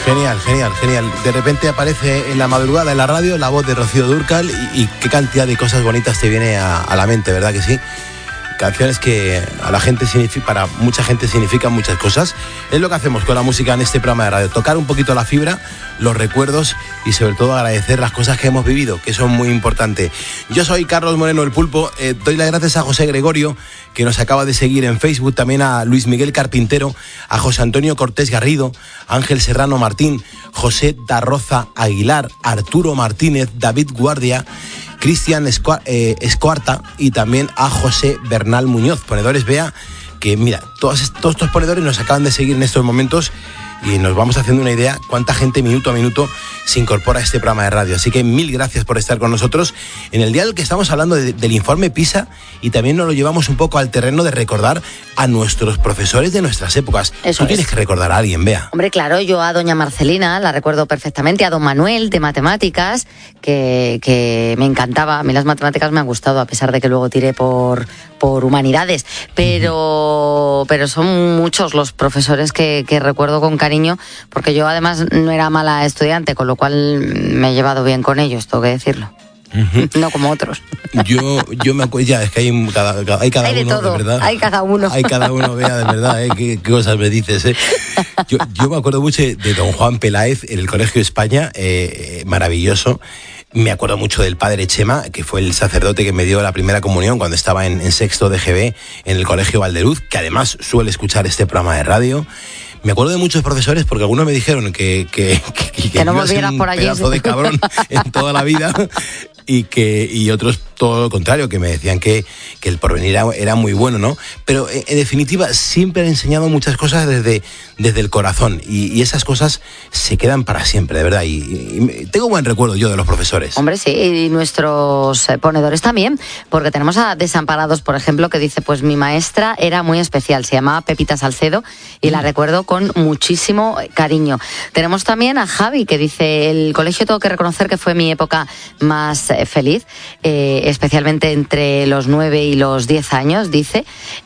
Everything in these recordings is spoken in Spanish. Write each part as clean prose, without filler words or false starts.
Genial, genial, genial. De repente aparece en la madrugada en la radio la voz de Rocío Dúrcal y qué cantidad de cosas bonitas te viene a la mente, ¿verdad que sí? Canciones que a la gente para mucha gente significan muchas cosas. Es lo que hacemos con la música en este programa de radio, tocar un poquito la fibra, los recuerdos y sobre todo agradecer las cosas que hemos vivido, que son muy importantes. Yo soy Carlos Moreno el Pulpo, doy las gracias a José Gregorio, que nos acaba de seguir en Facebook, también a Luis Miguel Carpintero, a José Antonio Cortés Garrido, Ángel Serrano Martín, José Darroza Aguilar, Arturo Martínez, David Guardia, Cristian Escuarta y también a José Bernal Muñoz, ponedores Bea, que mira, todos estos ponedores nos acaban de seguir en estos momentos y nos vamos haciendo una idea cuánta gente minuto a minuto se incorpora a este programa de radio. Así que mil gracias por estar con nosotros en el día del que estamos hablando del informe PISA y también nos lo llevamos un poco al terreno de recordar a nuestros profesores de nuestras épocas. Tú tienes que recordar a alguien, Bea. Hombre, claro, yo a doña Marcelina la recuerdo perfectamente, a don Manuel de matemáticas, que me encantaba. A mí las matemáticas me han gustado, a pesar de que luego tiré por humanidades, pero son muchos los profesores que recuerdo con cariño, porque yo además no era mala estudiante, con lo cual me he llevado bien con ellos, tengo que decirlo. No como otros. Yo me acuerdo, ya, es que hay cada hay uno, de todo, de verdad. Hay cada uno. Hay cada uno, Bea, de verdad, qué cosas me dices, Yo me acuerdo mucho de don Juan Peláez en el Colegio España, maravilloso. Me acuerdo mucho del padre Chema, que fue el sacerdote que me dio la primera comunión cuando estaba en sexto de GB en el Colegio Valdeluz, que además suele escuchar este programa de radio. Me acuerdo de muchos profesores porque algunos me dijeron que no volvieras por allí, pedazo de cabrón en toda la vida y otros todo lo contrario, que me decían que el porvenir era muy bueno, ¿no? Pero en definitiva siempre han enseñado muchas cosas desde el corazón y esas cosas se quedan para siempre, de verdad. Y tengo buen recuerdo yo de los profesores. Hombre, sí, y nuestros ponedores también, porque tenemos a Desamparados, por ejemplo, que dice, pues mi maestra era muy especial, se llamaba Pepita Salcedo y la recuerdo con muchísimo cariño. Tenemos también a Javi, que dice, el colegio tengo que reconocer que fue mi época más feliz, especialmente entre los 9 y los 10 años, dice.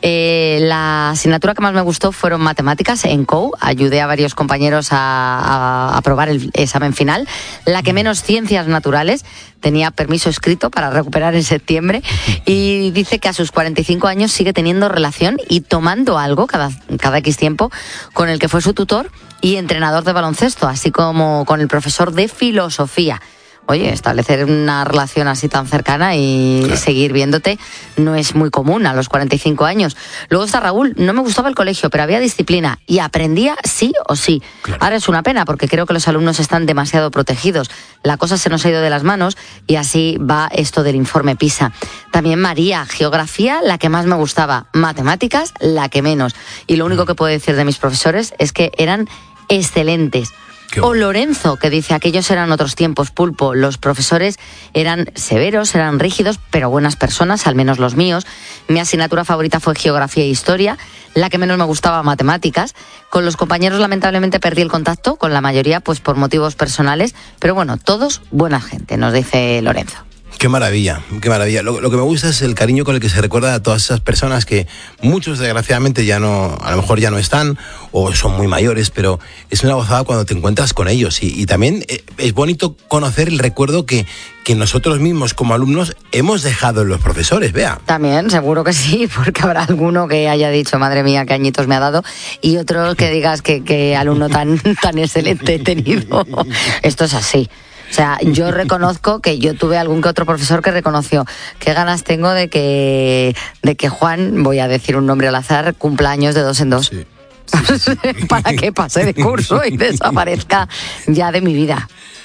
La asignatura que más me gustó fueron matemáticas en COU, ayudé a varios compañeros a aprobar el examen final. La que menos, ciencias naturales, tenía permiso escrito para recuperar en septiembre, y dice que a sus 45 años sigue teniendo relación y tomando algo cada X tiempo con el que fue su tutor y entrenador de baloncesto, así como con el profesor de filosofía. Oye, establecer una relación así tan cercana y claro, seguir viéndote no es muy común a los 45 años. Luego está Raúl, no me gustaba el colegio, pero había disciplina y aprendía sí o sí. Claro. Ahora es una pena porque creo que los alumnos están demasiado protegidos. La cosa se nos ha ido de las manos y así va esto del informe PISA. También María, geografía, la que más me gustaba, matemáticas, la que menos. Y lo único que puedo decir de mis profesores es que eran excelentes. O Lorenzo, que dice, aquellos eran otros tiempos, Pulpo. Los profesores eran severos, eran rígidos, pero buenas personas, al menos los míos. Mi asignatura favorita fue geografía e historia, la que menos me gustaba, matemáticas. Con los compañeros, lamentablemente, perdí el contacto, con la mayoría, pues por motivos personales. Pero bueno, todos buena gente, nos dice Lorenzo. Qué maravilla, qué maravilla. Lo que me gusta es el cariño con el que se recuerda a todas esas personas que muchos desgraciadamente ya no, a lo mejor ya no están o son muy mayores, pero es una gozada cuando te encuentras con ellos y también es bonito conocer el recuerdo que nosotros mismos como alumnos hemos dejado en los profesores, Bea. También, seguro que sí, porque habrá alguno que haya dicho, madre mía, qué añitos me ha dado, y otro que digas que alumno tan excelente he tenido. Esto es así. O sea, yo reconozco que yo tuve algún que otro profesor que reconoció qué ganas tengo de que Juan, voy a decir un nombre al azar, cumpla años de 2 en 2. Sí. Sí. Para que pase de curso y desaparezca ya de mi vida.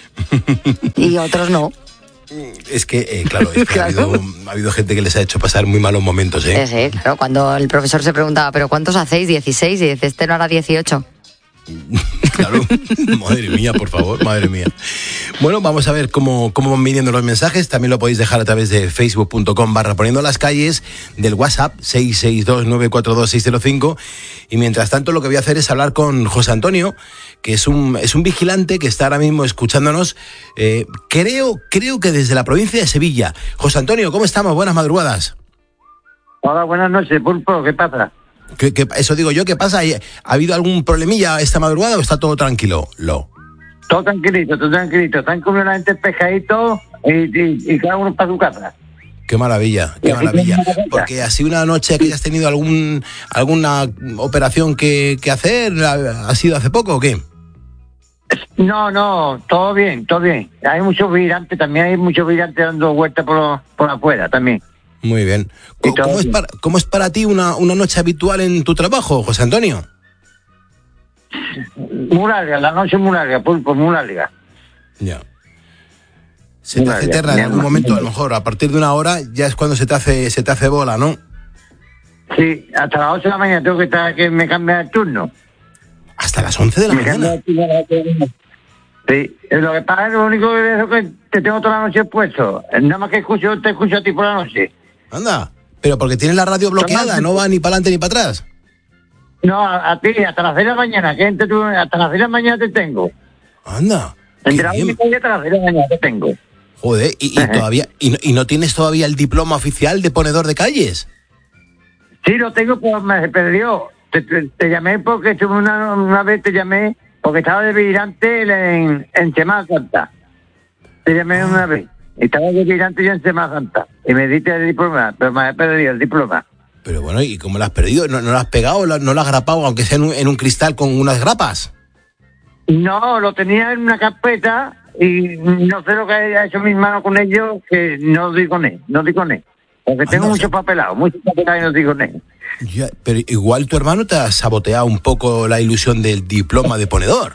Y otros no. Es que, claro, claro. Ha habido gente que les ha hecho pasar muy malos momentos, ¿eh? Sí, claro. Cuando el profesor se preguntaba, ¿pero cuántos hacéis? 16, y dice, este no hará 18. Claro, madre mía, por favor, madre mía. Bueno, vamos a ver cómo van viniendo los mensajes. También lo podéis dejar a través de facebook.com/poniendolascalles, del WhatsApp 662-942-605. Y mientras tanto lo que voy a hacer es hablar con José Antonio, que es un vigilante que está ahora mismo escuchándonos, creo que desde la provincia de Sevilla. José Antonio, ¿cómo estamos? Buenas madrugadas. Hola, buenas noches, Pulpo, ¿qué pasa? Eso digo yo, ¿qué pasa? ¿Ha habido algún problemilla esta madrugada o está todo tranquilo? todo tranquilito, todo tranquilito. Están comiendo la gente pescadito y cada uno para su casa. Qué maravilla, qué maravilla. Porque así una noche que hayas tenido alguna operación que hacer, ¿ha sido hace poco o qué? No, todo bien, todo bien. Hay muchos vigilantes, también hay muchos vigilantes dando vueltas por afuera también. Muy bien. ¿Cómo es para ti una noche habitual en tu trabajo, José Antonio? Muy larga, la noche muy larga, Pulpo, muy larga. Ya. Se te hace eterna en algún momento, a lo mejor. A partir de una hora ya es cuando se te hace bola, ¿no? Sí, hasta las 8 de la mañana tengo que estar, que me cambie el turno. ¿Hasta las 11 de la mañana? Sí, lo que pasa es lo único que te tengo toda la noche puesto. Nada más que te escucho a ti por la noche. Anda, pero porque tienes la radio bloqueada, no va ni para adelante ni para atrás. No, a ti, hasta las 6 de la mañana, hasta las 6 de la mañana te tengo. Anda. Entre las 1 y media hasta las 6 de la mañana te tengo. Joder, todavía, y no tienes todavía el diploma oficial de ponedor de calles. Sí, lo tengo, pues me perdió. Te llamé porque estuve una vez, te llamé porque estaba de vigilante en Semana Santa. Te llamé una vez. Estaba de vigilante yo en Semana Santa. Y me diste el diploma, pero me he perdido el diploma. Pero bueno, ¿y cómo lo has perdido? ¿No lo has pegado? ¿No lo has grapado, aunque sea en un cristal con unas grapas? No, lo tenía en una carpeta y no sé lo que haya hecho mis manos con ellos, que no doy con él. Porque tengo mucho papelado y no digo con él. Ya, pero igual tu hermano te ha saboteado un poco la ilusión del diploma de ponedor.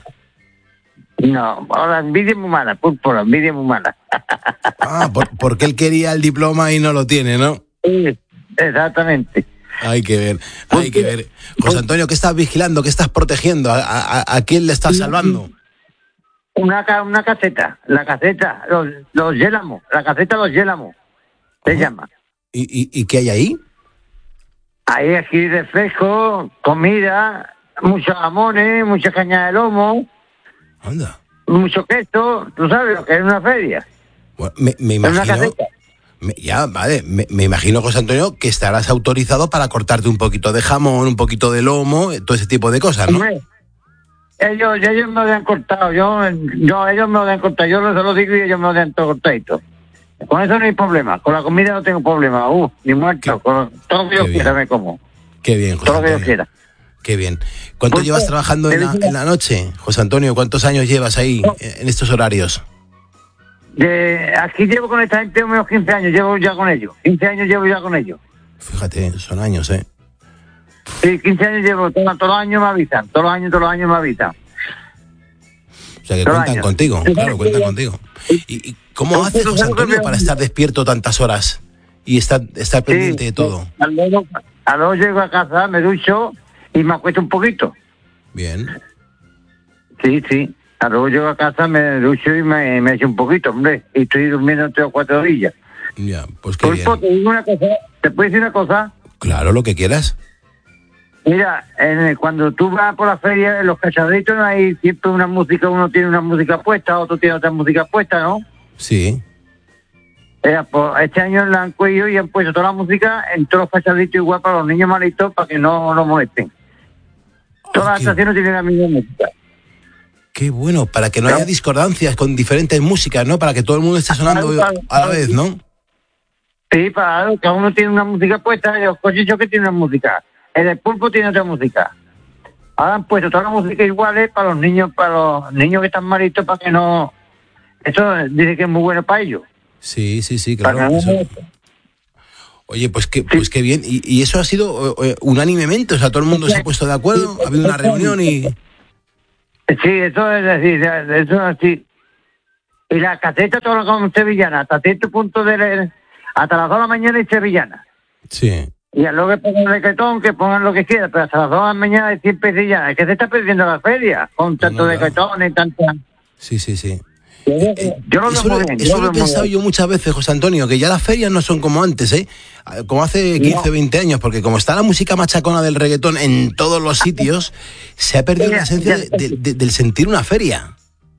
No, la envidia es muy mala, por la envidia es muy mala. Porque él quería el diploma y no lo tiene, ¿no? Sí, exactamente. Hay que ver. José Antonio, ¿qué estás vigilando? ¿Qué estás protegiendo? ¿A quién le estás salvando? Una caseta, la caseta, los Yélamos, la caseta de los Yélamos, se llama. ¿Y qué hay ahí? Hay aquí refresco, comida, muchos jamones, mucha caña de lomo. Anda. Mucho queso, tú sabes lo que es una feria. Bueno, me imagino. Me imagino, José Antonio, que estarás autorizado para cortarte un poquito de jamón, un poquito de lomo, todo ese tipo de cosas, ¿no? Hombre, ellos me lo han cortado, ellos me lo han cortado, yo se lo digo y ellos me lo han cortado. Con eso no hay problema, con la comida no tengo problema, ni muerto, con todo lo que yo quiera me como. Qué bien, José Todo lo que Antonio. yo quiera. Qué bien. ¿Cuánto llevas trabajando en la noche, José Antonio? ¿Cuántos años llevas ahí en estos horarios? Aquí llevo con esta gente unos 15 años, llevo ya con ellos. 15 años llevo ya con ellos. Fíjate, son años, ¿eh? Sí, 15 años llevo, todos los años me avisan, todos los años me avisan. O sea que cuentan contigo, claro, cuentan contigo. ¿Y cómo haces, José Antonio, para estar despierto tantas horas y estar pendiente de todo? A luego llego a casa, me ducho y me acuesto un poquito. Bien. Sí. A luego llego a casa, me ducho y me echo un poquito, hombre. Y estoy durmiendo 3 o 4 días. Ya, pues qué bien. Te digo una cosa, ¿te puedo decir una cosa? Claro, lo que quieras. Mira, cuando tú vas por la feria, en los cacharritos hay siempre una música, uno tiene una música puesta, otro tiene otra música puesta, ¿no? Sí. Pues este año la han cogido y han puesto toda la música en todos los cacharritos igual para los niños malitos, para que no molesten. Todas las estaciones tienen la misma música. Qué bueno, para que no haya discordancias con diferentes músicas, ¿no? Para que todo el mundo esté sonando a la vez, ¿no? Sí, para cada uno tiene una música puesta, y los cochichos que tienen una música. El pulpo tiene otra música. Ahora han puesto toda la música iguales para los niños que están malitos, para que no... Eso dice que es muy bueno para ellos. Sí, claro. Oye, pues qué bien. ¿Y eso ha sido unánimemente? O sea, todo el mundo se ha puesto de acuerdo, ha habido una reunión y... Sí, eso es decir, eso es así. Y la caseta todo lo como sevillana, hasta cierto punto hasta las 2 de la mañana es sevillana. Sí. Y a luego que pongan el reggaetón, que pongan lo que quieran, pero hasta las 2 de la mañana es siempre sevillana. Es que se está perdiendo la feria, con tanto de reggaetón y tanta... Sí. Yo lo veo muy bien. Eso lo he pensado yo muchas veces, José Antonio, que ya las ferias no son como antes, ¿eh? Como hace 15, 20 años, porque como está la música machacona del reggaetón en todos los sitios, se ha perdido la esencia del sentir una feria.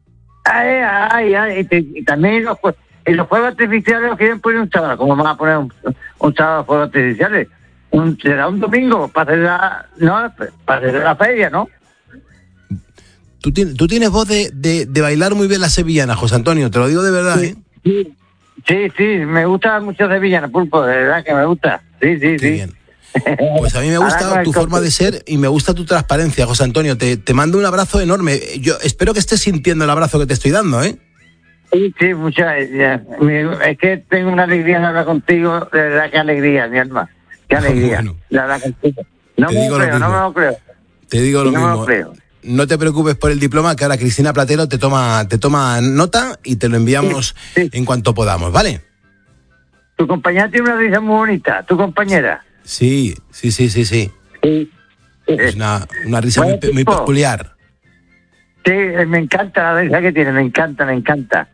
Y también los fuegos artificiales los quieren poner un sábado. ¿Cómo van a poner un sábado de fuegos artificiales? Será un domingo para hacer la feria, ¿no? Tú tienes voz de bailar muy bien la sevillana, José Antonio, te lo digo de verdad, ¿eh? Sí, me gusta mucho sevillana, Pulpo, de verdad que me gusta. Sí. Qué bien. Pues a mí me gusta tu forma de ser y me gusta tu transparencia, José Antonio. Te mando un abrazo enorme. Yo espero que estés sintiendo el abrazo que te estoy dando, ¿eh? Sí, muchas. Es que tengo una alegría de hablar contigo, de verdad, qué alegría, mi alma. Qué alegría, Bueno, de hablar contigo. No me lo creo. Te digo lo No me mismo. lo creo. No te preocupes por el diploma, que ahora Cristina Platero te toma nota y te lo enviamos Sí. en cuanto podamos, ¿vale? Tu compañera tiene una risa muy bonita, tu compañera. Sí. Sí. Es una risa Bueno, muy tipo. peculiar. Sí, me encanta la risa que tiene, me encanta.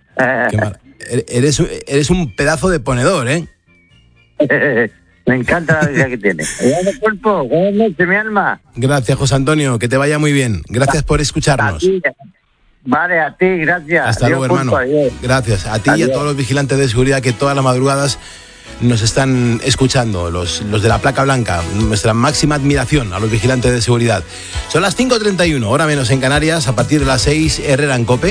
Eres un pedazo de ponedor, ¿eh? Me encanta la risa que tiene. Buenas cuerpo, buenas noches, mi alma. Gracias, José Antonio, que te vaya muy bien. Gracias por A escucharnos. ti. Vale, a ti, gracias. Hasta Adiós, luego, hermano. Pulpo, adiós. Gracias a ti y Adiós. a todos los vigilantes de seguridad que todas las madrugadas nos están escuchando, los de la placa blanca. Nuestra máxima admiración a los vigilantes de seguridad. Son las 5:31, hora menos en Canarias, a partir de las 6, Herrera en COPE.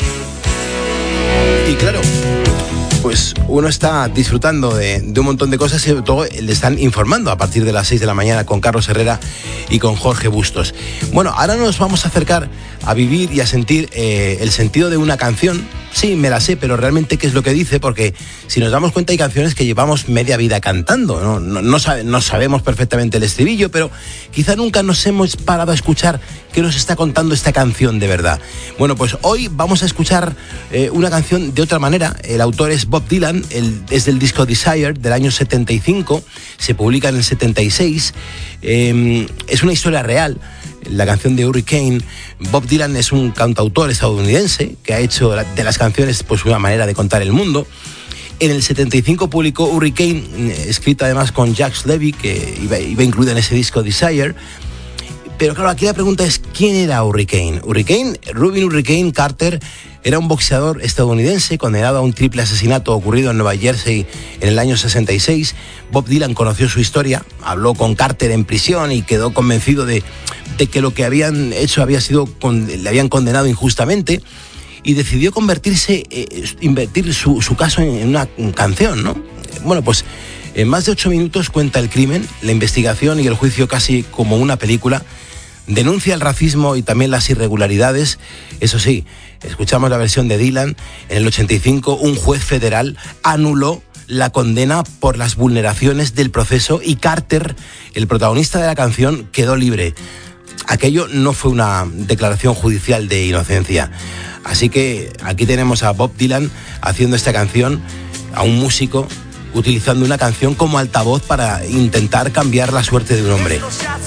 Y claro, pues uno está disfrutando de un montón de cosas y sobre todo le están informando a partir de las 6 de la mañana con Carlos Herrera y con Jorge Bustos. Bueno, ahora nos vamos a acercar a vivir y a sentir el sentido de una canción. Sí, me la sé, pero realmente qué es lo que dice, porque si nos damos cuenta hay canciones que llevamos media vida cantando, no sabemos perfectamente el estribillo, pero quizá nunca nos hemos parado a escuchar qué nos está contando esta canción de verdad. Bueno, pues hoy vamos a escuchar una canción de otra manera. El autor es Bob Dylan, es del disco Desire del año 75, se publica en el 76, es una historia real. La canción de Hurricane. Bob Dylan es un cantautor estadounidense que ha hecho de las canciones pues una manera de contar el mundo. En el 75 publicó Hurricane, escrita además con Jacques Levy, que iba incluida en ese disco Desire. Pero claro, aquí la pregunta es, ¿quién era Hurricane? Rubin Hurricane Carter era un boxeador estadounidense condenado a un triple asesinato ocurrido en Nueva Jersey en el año 66. Bob Dylan conoció su historia, habló con Carter en prisión y quedó convencido de que lo que habían hecho le habían condenado injustamente, y decidió invertir su caso en una canción, ¿no? Bueno, pues en más de 8 minutos cuenta el crimen, la investigación y el juicio casi como una película. Denuncia el racismo y también las irregularidades. Eso sí, escuchamos la versión de Dylan. En el 85, un juez federal anuló la condena por las vulneraciones del proceso y Carter, el protagonista de la canción, quedó libre. Aquello no fue una declaración judicial de inocencia. Así que aquí tenemos a Bob Dylan haciendo esta canción, a un músico utilizando una canción como altavoz para intentar cambiar la suerte de un hombre.